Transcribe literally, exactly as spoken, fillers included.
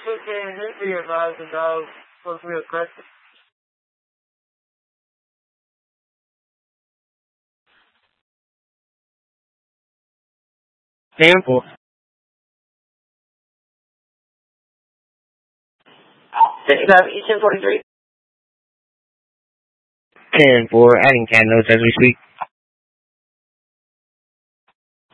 fifteen, this be advised and dog supposed to be aggressive. ten four. sixty-five, East ten forty-three. ten four, adding cat notes as we speak.